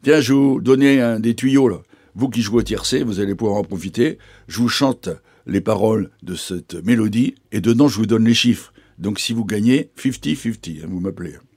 Tiens, je vais vous donner des tuyaux, là. Vous qui jouez au tiercé, vous allez pouvoir en profiter. Je vous chante les paroles de cette mélodie et dedans, je vous donne les chiffres. Donc, si vous gagnez, 50-50, vous m'appelez.